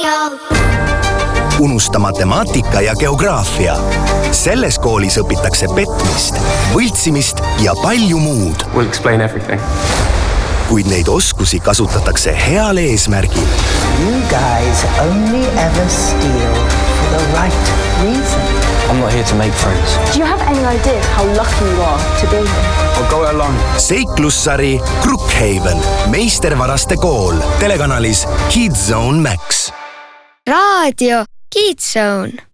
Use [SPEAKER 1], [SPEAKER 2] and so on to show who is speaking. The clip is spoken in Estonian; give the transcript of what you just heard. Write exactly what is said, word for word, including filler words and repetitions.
[SPEAKER 1] Unusta matemaatika ja geograafia. Selles koolis õpitakse petmist, võltsimist ja palju muud.
[SPEAKER 2] We'll explain everything.
[SPEAKER 1] Kuid neid oskusi kasutatakse heal eesmärgil.
[SPEAKER 3] You guys only ever steal for the right reason.
[SPEAKER 4] I'm not here to make friends.
[SPEAKER 5] Do you have any idea how lucky you are to be here?
[SPEAKER 4] I'll go along.
[SPEAKER 1] Seiklussari Crookhaven, meistervaraste kool, telekanalis Kids Zone Max.
[SPEAKER 6] Raadio Kids Zone.